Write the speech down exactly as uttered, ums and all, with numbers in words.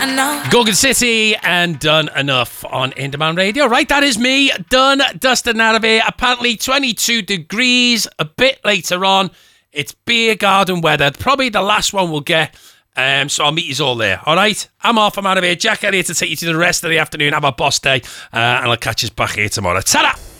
Gorgon City and Done Enough on In Demand Radio. Right, that is me, done, dusted and out of here. Apparently twenty-two degrees a bit later on. It's beer garden weather. Probably the last one we'll get. Um, so I'll meet you all there. All right, I'm off. I'm out of here. Jack Elliott to take you to the rest of the afternoon. Have a boss day. Uh, and I'll catch you back here tomorrow. Ta-da!